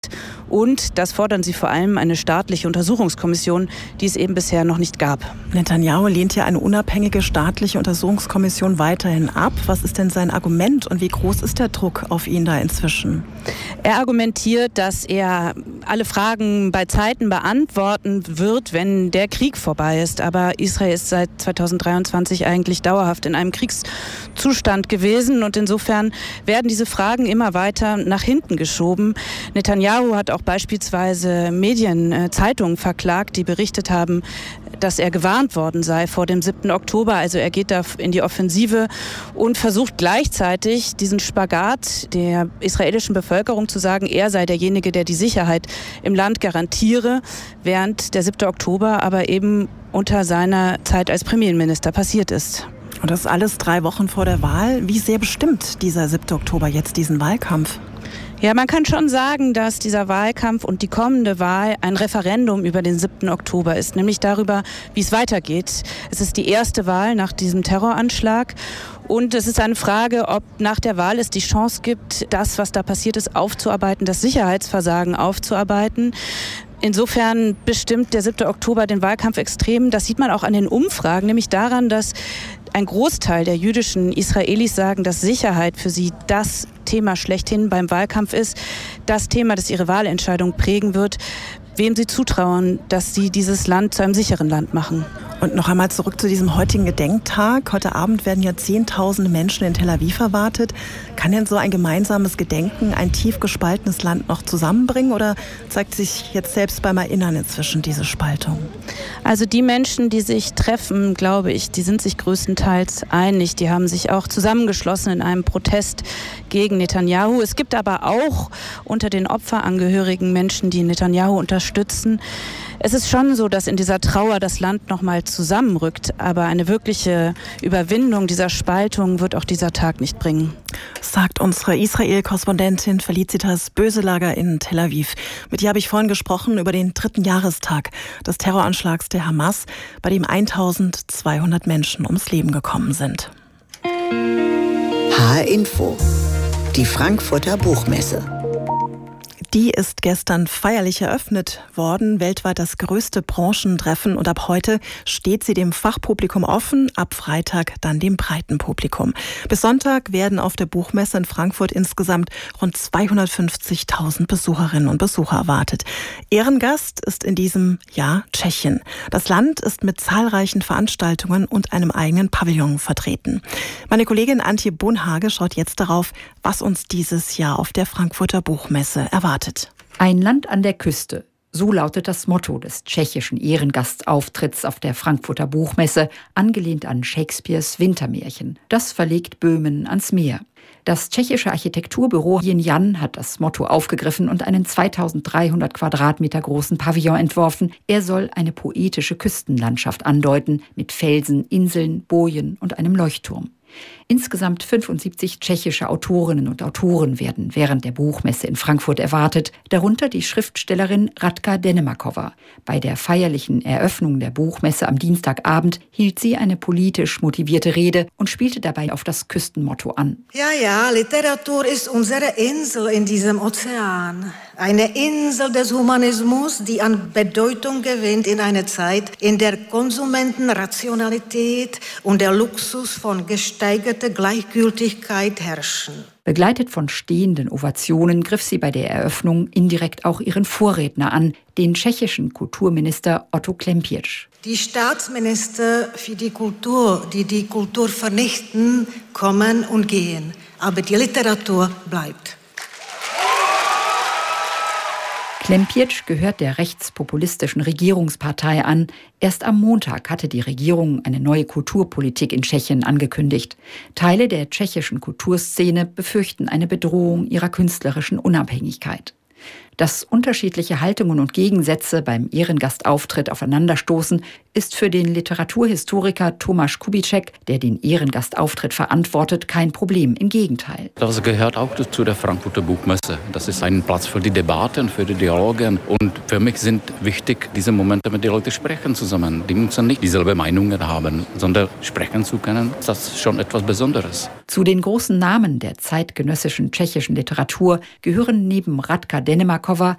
Und das fordern sie vor allem eine staatliche Untersuchungskommission, die es eben bisher noch nicht gab. Netanyahu lehnt ja eine unabhängige staatliche Untersuchungskommission weiterhin ab. Was ist denn sein Argument und wie groß ist der Druck auf ihn da inzwischen? Er argumentiert, dass er alle Fragen bei Zeiten beantworten wird, wenn der Krieg vorbei ist. Aber Israel ist seit 2023 eigentlich dauerhaft in einem Kriegszustand gewesen. Und insofern werden diese Fragen immer weiter nach hinten geschoben. Netanyahu hat auch beispielsweise Zeitungen verklagt, die berichtet haben, dass er gewarnt worden sei vor dem 7. Oktober. Also er geht da in die Offensive und versucht gleichzeitig diesen Spagat der israelischen Bevölkerung zu sagen, er sei derjenige, der die Sicherheit im Land garantiere, während der 7. Oktober aber eben unter seiner Zeit als Premierminister passiert ist. Und das ist alles 3 Wochen vor der Wahl. Wie sehr bestimmt dieser 7. Oktober jetzt diesen Wahlkampf? Ja, man kann schon sagen, dass dieser Wahlkampf und die kommende Wahl ein Referendum über den 7. Oktober ist, nämlich darüber, wie es weitergeht. Es ist die erste Wahl nach diesem Terroranschlag und es ist eine Frage, ob nach der Wahl es die Chance gibt, das, was da passiert ist, aufzuarbeiten, das Sicherheitsversagen aufzuarbeiten. Insofern bestimmt der 7. Oktober den Wahlkampf extrem. Das sieht man auch an den Umfragen, nämlich daran, dass ein Großteil der jüdischen Israelis sagen, dass Sicherheit für sie das Thema schlechthin beim Wahlkampf ist. Das Thema, das ihre Wahlentscheidung prägen wird, wem sie zutrauen, dass sie dieses Land zu einem sicheren Land machen. Und noch einmal zurück zu diesem heutigen Gedenktag. Heute Abend werden ja Zehntausende Menschen in Tel Aviv erwartet. Kann denn so ein gemeinsames Gedenken ein tief gespaltenes Land noch zusammenbringen oder zeigt sich jetzt selbst beim Erinnern inzwischen diese Spaltung? Also die Menschen, die sich treffen, glaube ich, die sind sich größtenteils einig. Die haben sich auch zusammengeschlossen in einem Protest gegen Netanyahu. Es gibt aber auch unter den Opferangehörigen Menschen, die Netanyahu unterstützen. Es ist schon so, dass in dieser Trauer das Land noch mal zusammenrückt, aber eine wirkliche Überwindung dieser Spaltung wird auch dieser Tag nicht bringen. Sagt unsere Israel-Korrespondentin Felicitas Böselager in Tel Aviv. Mit ihr habe ich vorhin gesprochen über den 3. Jahrestag des Terroranschlags der Hamas, bei dem 1200 Menschen ums Leben gekommen sind. HR Info, die Frankfurter Buchmesse. Die ist gestern feierlich eröffnet worden, weltweit das größte Branchentreffen und ab heute steht sie dem Fachpublikum offen, ab Freitag dann dem breiten Publikum. Bis Sonntag werden auf der Buchmesse in Frankfurt insgesamt rund 250.000 Besucherinnen und Besucher erwartet. Ehrengast ist in diesem Jahr Tschechien. Das Land ist mit zahlreichen Veranstaltungen und einem eigenen Pavillon vertreten. Meine Kollegin Antje Bonhage schaut jetzt darauf, was uns dieses Jahr auf der Frankfurter Buchmesse erwartet. Ein Land an der Küste. So lautet das Motto des tschechischen Ehrengastauftritts auf der Frankfurter Buchmesse, angelehnt an Shakespeares Wintermärchen. Das verlegt Böhmen ans Meer. Das tschechische Architekturbüro Yin-Yan hat das Motto aufgegriffen und einen 2300 Quadratmeter großen Pavillon entworfen. Er soll eine poetische Küstenlandschaft andeuten, mit Felsen, Inseln, Bojen und einem Leuchtturm. Insgesamt 75 tschechische Autorinnen und Autoren werden während der Buchmesse in Frankfurt erwartet, darunter die Schriftstellerin Radka Denemakova. Bei der feierlichen Eröffnung der Buchmesse am Dienstagabend hielt sie eine politisch motivierte Rede und spielte dabei auf das Küstenmotto an. Ja, Literatur ist unsere Insel in diesem Ozean. Eine Insel des Humanismus, die an Bedeutung gewinnt in einer Zeit, in der Konsumentenrationalität und der Luxus von gesteigerter Gleichgültigkeit herrschen. Begleitet von stehenden Ovationen griff sie bei der Eröffnung indirekt auch ihren Vorredner an, den tschechischen Kulturminister Otto Klempiec. Die Staatsminister für die Kultur, die die Kultur vernichten, kommen und gehen. Aber die Literatur bleibt. Klempiec gehört der rechtspopulistischen Regierungspartei an. Erst am Montag hatte die Regierung eine neue Kulturpolitik in Tschechien angekündigt. Teile der tschechischen Kulturszene befürchten eine Bedrohung ihrer künstlerischen Unabhängigkeit. Dass unterschiedliche Haltungen und Gegensätze beim Ehrengastauftritt aufeinanderstoßen, ist für den Literaturhistoriker Tomáš Kubíček, der den Ehrengastauftritt verantwortet, kein Problem. Im Gegenteil. Das gehört auch zu der Frankfurter Buchmesse. Das ist ein Platz für die Debatten, für die Dialoge. Und für mich sind wichtig, diese Momente mit den Leuten sprechen zusammen. Die müssen nicht dieselbe Meinungen haben, sondern sprechen zu können. Das ist schon etwas Besonderes. Zu den großen Namen der zeitgenössischen tschechischen Literatur gehören neben Radka Denemakova